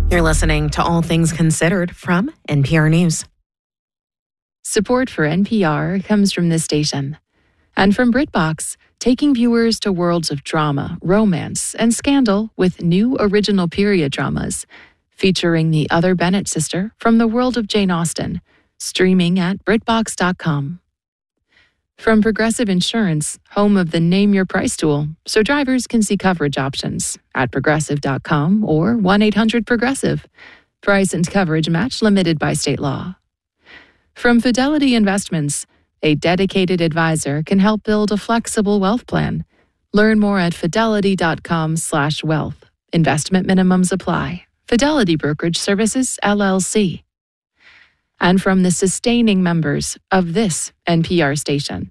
You're listening to All Things Considered from NPR News. Support for NPR comes from this station and from BritBox, taking viewers to worlds of drama, romance, and scandal with new original period dramas featuring the other Bennett sister from the world of Jane Austen, streaming at BritBox.com. From Progressive Insurance, home of the Name Your Price tool, so drivers can see coverage options at Progressive.com or 1-800-PROGRESSIVE. Price and coverage match limited by state law. From Fidelity Investments, a dedicated advisor can help build a flexible wealth plan. Learn more at fidelity.com/wealth. Investment minimums apply. Fidelity Brokerage Services, LLC. And from the sustaining members of this NPR station.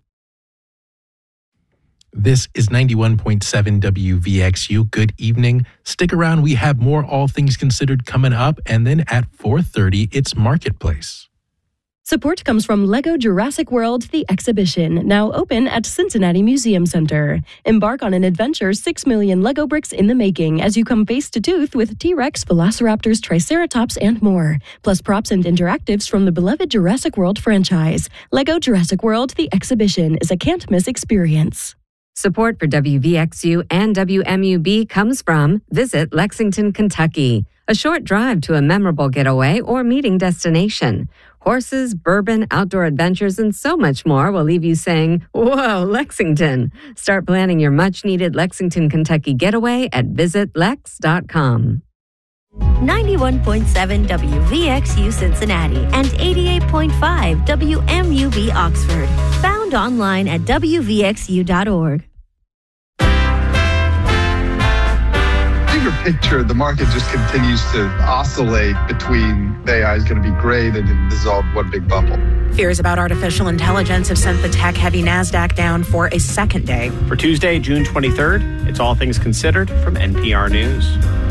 This is 91.7 WVXU. Good evening. Stick around. We have more All Things Considered coming up. And then at 4:30, it's Marketplace. Support comes from Lego Jurassic World, the exhibition, now open at Cincinnati Museum Center. Embark on an adventure 6 million Lego bricks in the making as you come face to tooth with T-Rex, Velociraptors, Triceratops, and more. Plus props and interactives from the beloved Jurassic World franchise. Lego Jurassic World, the exhibition is a can't-miss experience. Support for WVXU and WMUB comes from Visit Lexington, Kentucky. A short drive to a memorable getaway or meeting destination. Horses, bourbon, outdoor adventures, and so much more will leave you saying, "Whoa, Lexington." Start planning your much-needed Lexington, Kentucky getaway at visitlex.com. 91.7 WVXU Cincinnati and 88.5 WMUB Oxford. Found online at WVXU.org. Bigger picture, the market just continues to oscillate between AI is going to be great and this is all one big bubble. Fears about artificial intelligence have sent the tech-heavy NASDAQ down for a second day. For Tuesday, June 23rd, it's All Things Considered from NPR News.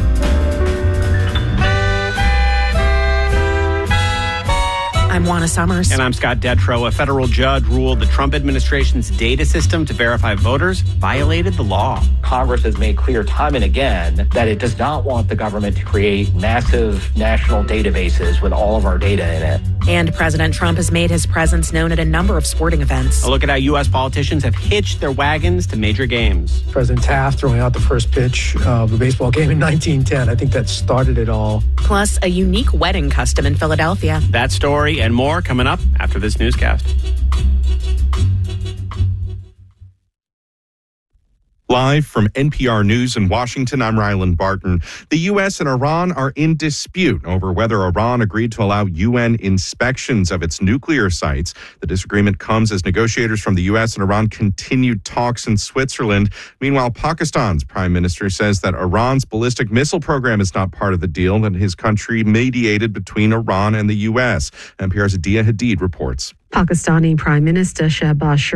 I'm Juana Summers. And I'm Scott Detrow. A federal judge ruled the Trump administration's data system to verify voters violated the law. Congress has made clear time and again that it does not want the government to create massive national databases with all of our data in it. And President Trump has made his presence known at a number of sporting events. A look at how U.S. politicians have hitched their wagons to major games. President Taft throwing out the first pitch of a baseball game in 1910. I think that started it all. Plus, a unique wedding custom in Philadelphia. That story and more coming up after this newscast. Live from NPR News in Washington, I'm Ryland Barton. The U.S. and Iran are in dispute over whether Iran agreed to allow UN inspections of its nuclear sites. The disagreement comes as negotiators from the U.S. and Iran continued talks in Switzerland. Meanwhile, Pakistan's prime minister says that Iran's ballistic missile program is not part of the deal that his country mediated between Iran and the U.S. NPR's Adia Hadid reports. Pakistani Prime Minister Shehbaz Sharif